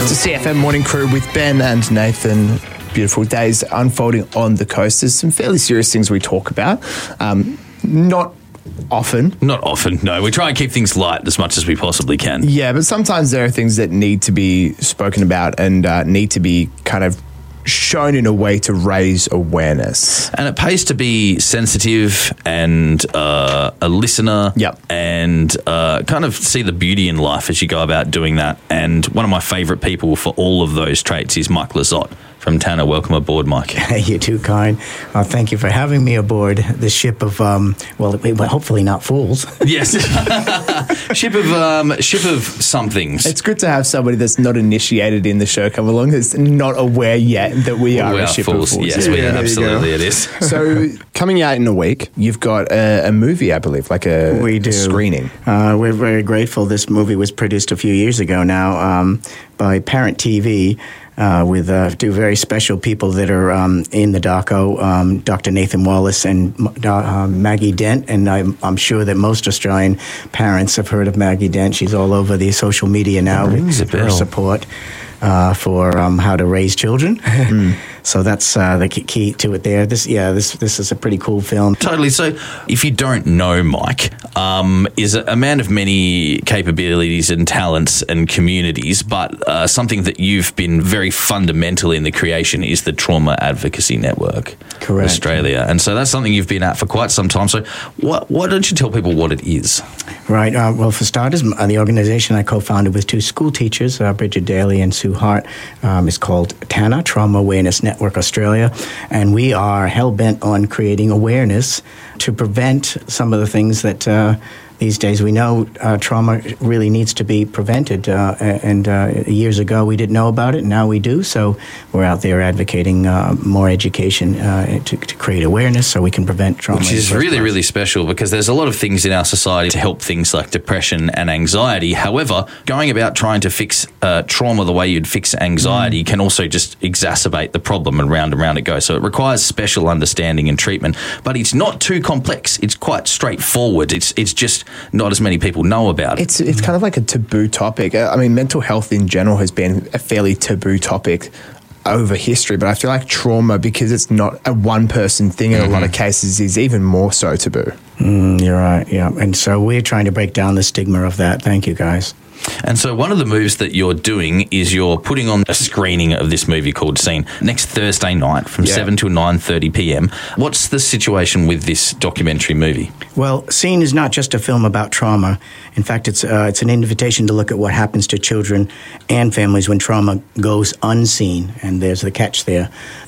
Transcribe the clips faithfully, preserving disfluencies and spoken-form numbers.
It's a C F M Morning Crew with Ben and Nathan. Beautiful days unfolding on the coast. There's some fairly serious things we talk about. Um, not often. Not often, no. We try and keep things light as much as we possibly can. Yeah, but sometimes there are things that need to be spoken about and uh, need to be kind of shown in a way to raise awareness. And it pays to be sensitive and uh, a listener. Yep. And uh, kind of see the beauty in life as you go about doing that. And one of my favourite people for all of those traits is Mike Lizotte from Tanner. Welcome aboard, Mike. You're too kind. Uh, thank you for having me aboard the ship of, um, well, hopefully not fools. Yes. ship of um, ship of somethings. It's good to have somebody that's not initiated in the show come along, that's not aware yet that we are we a are ship fools. of fools. Yes, yeah, we are. there you Absolutely, go. it is. So coming out in a week, you've got a, a movie, I believe, like a, we do. a screening. Uh, we're very grateful. This movie was produced a few years ago now um, by Parent T V. Uh, with uh, two very special people that are um, in the doco, um, Doctor Nathan Wallace and uh, Maggie Dent. And I'm, I'm sure that most Australian parents have heard of Maggie Dent. She's all over the social media now with her support uh, for um, how to raise children. Mm. So that's uh, the key to it there. This, yeah, this this is a pretty cool film. Totally. So if you don't know Mike, um, is a man of many capabilities and talents and communities, but uh, something that you've been very fundamental in the creation is the Trauma Advocacy Network. Correct. Australia. And so that's something you've been at for quite some time. So what, why don't you tell people what it is? Right. Uh, well, for starters, the organization I co-founded with two school teachers, uh, Bridget Daly and Sue Hart, um, is called TANA, Trauma Awareness Network Australia, and we are hell-bent on creating awareness to prevent some of the things that uh, these days we know uh, trauma really needs to be prevented. Uh, and uh, years ago we didn't know about it, and now we do. So we're out there advocating uh, more education uh, to, to create awareness so we can prevent trauma. Which is really, really special, because there's a lot of things in our society to help things like depression and anxiety. However, going about trying to fix uh, trauma the way you'd fix anxiety mm. can also just exacerbate the problem, and round and round it goes. So it requires special understanding and treatment, but it's not too complex. It's quite straightforward. It's it's just not as many people know about it. It's it's kind of like a taboo topic. I mean, mental health in general has been a fairly taboo topic over history, but I feel like trauma, because it's not a one-person thing in mm-hmm. a lot of cases, is even more so taboo. Mm, you're right, yeah. And so we're trying to break down the stigma of that. Thank you, guys. And so one of the moves that you're doing is you're putting on a screening of this movie called Scene next Thursday night from yeah. seven to nine thirty p.m. What's the situation with this documentary movie? Well, Scene is not just a film about trauma. In fact, it's uh, it's an invitation to look at what happens to children and families when trauma goes unseen, and there's the catch there.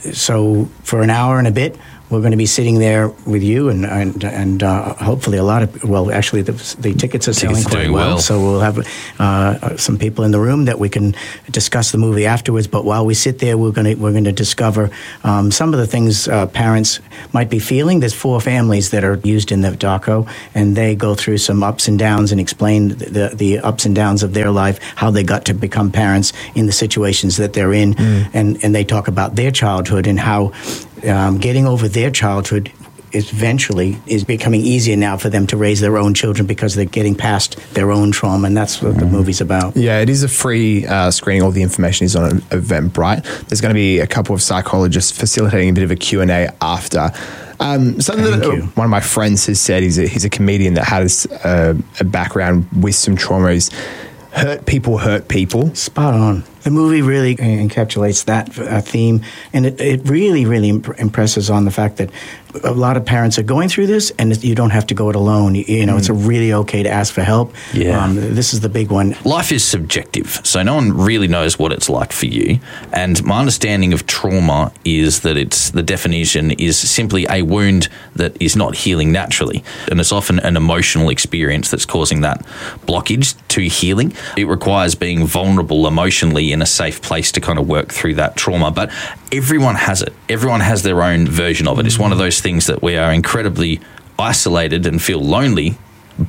So for an hour and a bit, we're going to be sitting there with you, and and, and uh, hopefully a lot of, well, actually the, the tickets are selling tickets quite well, well, so we'll have uh, some people in the room that we can discuss the movie afterwards. But while we sit there, we're going to we're going to discover um, some of the things uh, parents might be feeling. There's four families that are used in the doco, and they go through some ups and downs and explain the the ups and downs of their life, how they got to become parents in the situations that they're in, mm. and and they talk about their childhood and how um, getting over their childhood is eventually is becoming easier now for them to raise their own children because they're getting past their own trauma, and that's what the movie's about. Yeah, it is a free uh, screening. All the information is on Eventbrite. There's going to be a couple of psychologists facilitating a bit of a Q and A after. Um, something Thank that you. one of my friends has said, he's a, he's a comedian that has uh, a background with some trauma, is hurt people hurt people. Spot on. The movie really encapsulates that uh, theme, and it, it really, really imp- impresses on the fact that a lot of parents are going through this, and you don't have to go it alone. You, you know, mm. it's a really okay to ask for help. Yeah. Um, this is the big one. Life is subjective, so no one really knows what it's like for you. And my understanding of trauma is that it's the definition is simply a wound that is not healing naturally, and it's often an emotional experience that's causing that blockage to healing. It requires being vulnerable emotionally in a safe place to kind of work through that trauma. But everyone has it. Everyone has their own version of it. It's one of those things that we are incredibly isolated and feel lonely, but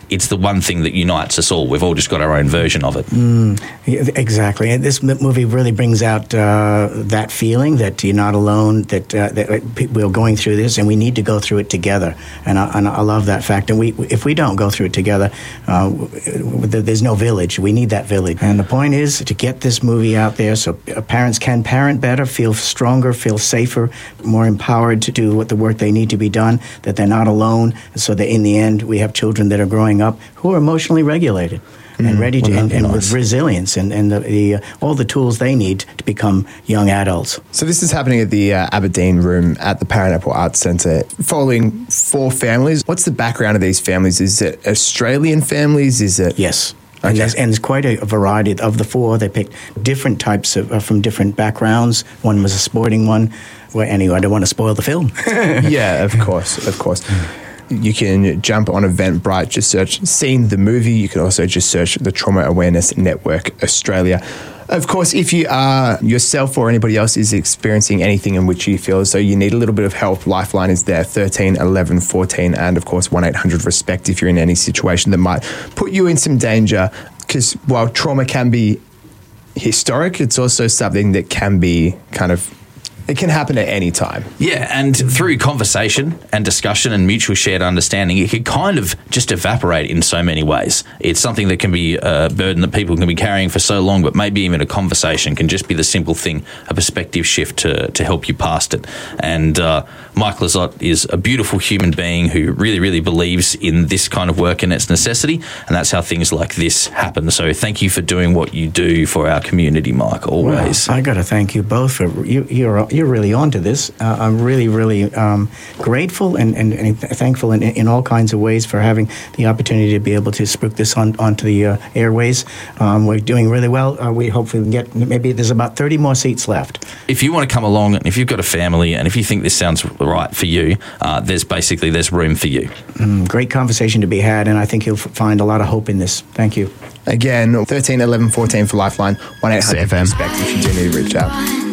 it's the one thing that unites us all. We've all just got our own version of it. Mm, exactly. And this movie really brings out uh, that feeling that you're not alone, that, uh, that we're going through this, and we need to go through it together. And I, and I love that fact. And we, if we don't go through it together, uh, there's no village. We need that village. And the point is to get this movie out there so parents can parent better, feel stronger, feel safer, more empowered to do what the work they need to be done, that they're not alone, so that in the end we have children that are growing up who are emotionally regulated and mm, ready to, well, and, and nice. with resilience and, and the, the uh, all the tools they need to become young adults. So this is happening at the uh, Aberdeen Room at the Pineapple Arts Centre, following four families. What's the background of these families? Is it Australian families? Is it... Yes. Okay. And, there's, and there's quite a variety of the four. They picked different types of uh, from different backgrounds. One was a sporting one. Well, anyway, I don't want to spoil the film. Yeah, of course, of course. You can jump on Eventbrite, just search Seen the Movie. You can also just search the Trauma Awareness Network Australia. Of course, if you are yourself or anybody else is experiencing anything in which you feel as though you need a little bit of help, Lifeline is there, thirteen eleven fourteen, and of course one eight hundred RESPECT if you're in any situation that might put you in some danger. Because while trauma can be historic, it's also something that can be kind of... It can happen at any time. Yeah, and through conversation and discussion and mutual shared understanding, it can kind of just evaporate in so many ways. It's something that can be a burden that people can be carrying for so long, but maybe even a conversation can just be the simple thing, a perspective shift to, to help you past it. And uh, Mike Lizotte is a beautiful human being who really, really believes in this kind of work and its necessity, and that's how things like this happen. So thank you for doing what you do for our community, Mike, always. Well, I got to thank you both for... You, you're You're really onto this. Uh, I'm really, really um, grateful and, and, and thankful in, in all kinds of ways for having the opportunity to be able to spruik this on onto the uh, airways. Um, we're doing really well. Uh, we hopefully can get, maybe there's about thirty more seats left. If you want to come along, and if you've got a family, and if you think this sounds right for you, uh, there's basically, there's room for you. Mm, great conversation to be had, and I think you'll f- find a lot of hope in this. Thank you. Again, thirteen eleven fourteen for Lifeline, one eight hundred RESPECT if you do need to reach out.